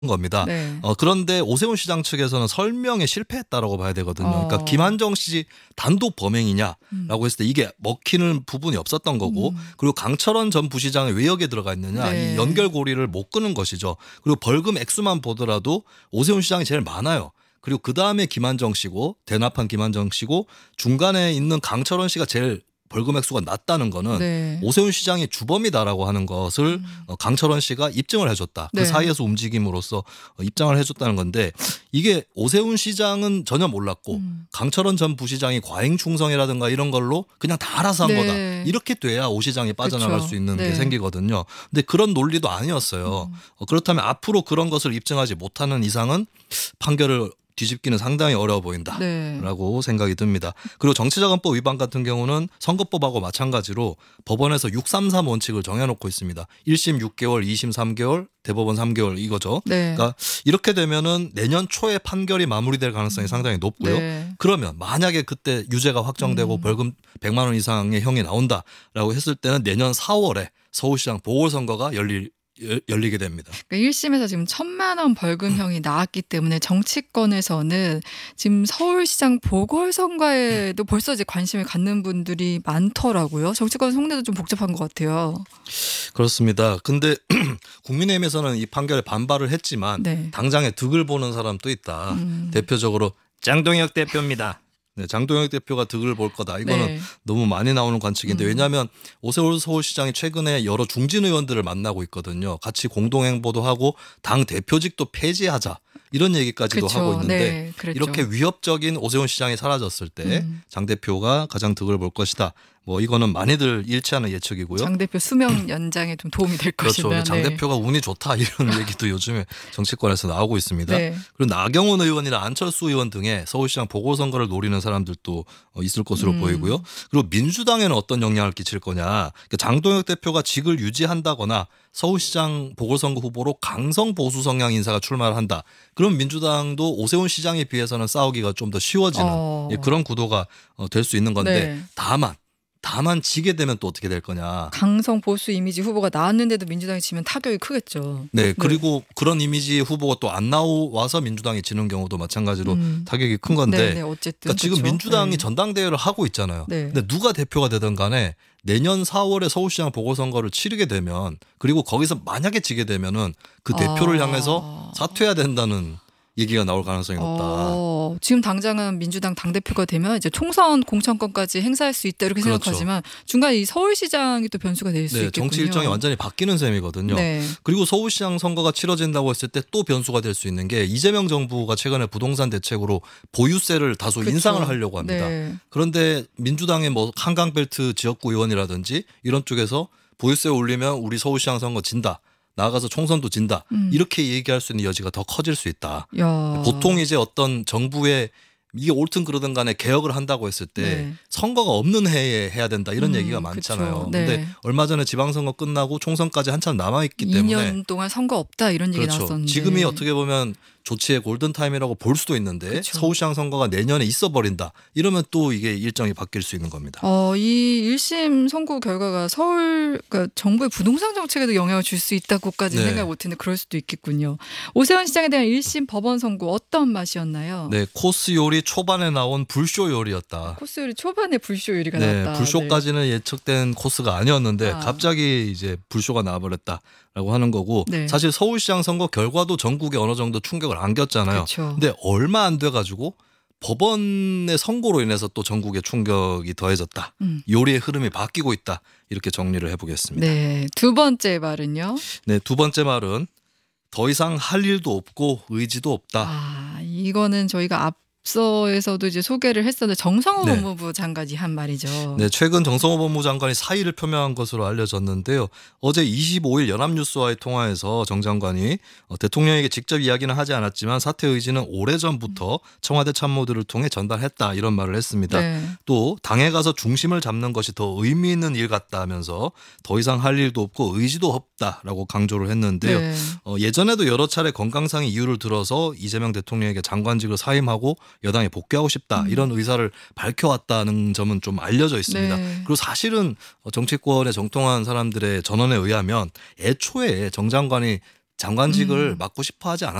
겁니다. 네. 그런데 오세훈 시장 측에서는 설명에 실패했다라고 봐야 되거든요. 그러니까 김한정 씨 단독 범행이냐라고 했을 때 이게 먹히는 부분이 없었던 거고 그리고 강철원 전 부시장이 왜 여기에 들어가 있느냐 네. 이 연결고리를 못 끄는 것이죠. 그리고 벌금 액수만 보더라도 오세훈 시장이 제일 많아요. 그리고 그다음에 김한정 씨고 대납한 김한정 씨고 중간에 있는 강철원 씨가 제일 벌금 액수가 낮다는 거는 네. 오세훈 시장이 주범이다라고 하는 것을 강철원 씨가 입증을 해줬다. 네. 그 사이에서 움직임으로써 입장을 해줬다는 건데 이게 오세훈 시장은 전혀 몰랐고 강철원 전 부시장이 과잉 충성이라든가 이런 걸로 그냥 다 알아서 한 네. 거다. 이렇게 돼야 오 시장이 빠져나갈 그렇죠. 수 있는 네. 게 생기거든요. 근데 그런 논리도 아니었어요. 그렇다면 앞으로 그런 것을 입증하지 못하는 이상은 판결을 뒤집기는 상당히 어려워 보인다라고 네. 생각이 듭니다. 그리고 정치자금법 위반 같은 경우는 선거법하고 마찬가지로 법원에서 633 원칙을 정해놓고 있습니다. 1심 6개월, 2심 3개월, 대법원 3개월 이거죠. 네. 그러니까 이렇게 되면은 내년 초에 판결이 마무리될 가능성이 상당히 높고요. 네. 그러면 만약에 그때 유죄가 확정되고 벌금 100만 원 이상의 형이 나온다라고 했을 때는 내년 4월에 서울시장 보궐선거가 열리게 됩니다. 그러니까 1심에서 지금 1,000만 원 벌금형이 나왔기 때문에 정치권에서는 지금 서울시장 보궐선거에도 벌써 이제 관심을 갖는 분들이 많더라고요. 정치권 속내도 좀 복잡한 것 같아요. 그렇습니다. 근데 국민의힘에서는 이 판결에 반발을 했지만 네. 당장에 득을 보는 사람도 있다. 대표적으로 장동혁 대표입니다. 네, 장동혁 대표가 득을 볼 거다. 이거는 네. 너무 많이 나오는 관측인데 왜냐하면 오세훈 서울시장이 최근에 여러 중진 의원들을 만나고 있거든요. 같이 공동행보도 하고 당 대표직도 폐지하자 이런 얘기까지도 그쵸. 하고 있는데 네, 그랬죠. 이렇게 위협적인 오세훈 시장이 사라졌을 때 장 대표가 가장 득을 볼 것이다. 뭐 이거는 많이들 일치하는 예측이고요. 장 대표 수명 연장에 좀 도움이 될 그렇죠. 것이다. 장 네. 대표가 운이 좋다 이런 얘기도 요즘에 정치권에서 나오고 있습니다. 네. 그리고 나경원 의원이나 안철수 의원 등의 서울시장 보궐선거를 노리는 사람들도 있을 것으로 보이고요. 그리고 민주당에는 어떤 영향을 끼칠 거냐. 그러니까 장동혁 대표가 직을 유지한다거나 서울시장 보궐선거 후보로 강성 보수 성향 인사가 출마를 한다. 그럼 민주당도 오세훈 시장에 비해서는 싸우기가 좀 더 쉬워지는 그런 구도가 될 수 있는 건데 네. 다만 지게 되면 또 어떻게 될 거냐. 강성 보수 이미지 후보가 나왔는데도 민주당이 지면 타격이 크겠죠. 네, 그리고 그런 이미지 후보가 또 안 나와서 민주당이 지는 경우도 마찬가지로 타격이 큰 건데 네, 네, 어쨌든 그러니까 지금 그렇죠. 민주당이 네. 전당대회를 하고 있잖아요. 네. 근데 누가 대표가 되든 간에 내년 4월에 서울시장 보궐선거를 치르게 되면 그리고 거기서 만약에 지게 되면은 그 대표를 향해서 사퇴해야 된다는 얘기가 나올 가능성이 높다. 지금 당장은 민주당 당대표가 되면 이제 총선 공천권까지 행사할 수 있다 이렇게 그렇죠. 생각하지만 중간에 이 서울시장이 또 변수가 될 수 네, 있겠군요. 정치 일정이 완전히 바뀌는 셈이거든요. 네. 그리고 서울시장 선거가 치러진다고 했을 때 또 변수가 될 수 있는 게 이재명 정부가 최근에 부동산 대책으로 보유세를 다소 그렇죠. 인상을 하려고 합니다. 네. 그런데 민주당의 뭐 한강벨트 지역구 의원이라든지 이런 쪽에서 보유세 올리면 우리 서울시장 선거 진다. 나아가서 총선도 진다. 이렇게 얘기할 수 있는 여지가 더 커질 수 있다. 야. 보통 이제 어떤 정부의 이게 옳든 그러든 간에 개혁을 한다고 했을 때 네. 선거가 없는 해에 해야 된다 이런 얘기가 많잖아요. 그쵸. 근데 네. 얼마 전에 지방선거 끝나고 총선까지 한참 남아있기 때문에 2년 동안 선거 없다 이런 얘기 그렇죠. 나왔었는데 지금이 어떻게 보면 조치의 골든타임이라고 볼 수도 있는데 그렇죠. 서울시장 선거가 내년에 있어버린다. 이러면 또 이게 일정이 바뀔 수 있는 겁니다. 이 1심 선고 결과가 그러니까 정부의 부동산 정책에도 영향을 줄 수 있다고까지 네. 생각 못했는데 그럴 수도 있겠군요. 오세훈 시장에 대한 1심 법원 선고 어떤 맛이었나요? 네, 코스 요리 초반에 나온 불쇼 요리였다. 코스 요리 초반에 불쇼 요리가 네, 나왔다. 불쇼까지는 예측된 코스가 아니었는데 아. 갑자기 이제 불쇼가 나와버렸다라고 하는 거고 네. 사실 서울시장 선거 결과도 전국에 어느 정도 충격을 안겼잖아요. 그렇죠. 근데 얼마 안 돼가지고 법원의 선고로 인해서 또 전국에 충격이 더해졌다. 요리의 흐름이 바뀌고 있다. 이렇게 정리를 해보겠습니다. 네, 두 번째 말은요. 네, 두 번째 말은 더 이상 할 일도 없고 의지도 없다. 이거는 저희가 앞서에서도 이제 소개를 했었는데 정성호 네. 법무부 장관이 한 말이죠. 네, 최근 정성호 법무부 장관이 사의를 표명한 것으로 알려졌는데요. 어제 25일 연합뉴스와의 통화에서 정 장관이 대통령에게 직접 이야기는 하지 않았지만 사퇴 의지는 오래전부터 청와대 참모들을 통해 전달했다 이런 말을 했습니다. 네. 또 당에 가서 중심을 잡는 것이 더 의미 있는 일 같다 하면서 더 이상 할 일도 없고 의지도 없다라고 강조를 했는데요. 네. 예전에도 여러 차례 건강상의 이유를 들어서 이재명 대통령에게 장관직을 사임하고 여당에 복귀하고 싶다 이런 의사를 밝혀왔다는 점은 좀 알려져 있습니다. 네. 그리고 사실은 정치권에 정통한 사람들의 전언에 의하면 애초에 정 장관이 장관직을 음. 맡고 싶어 하지 않았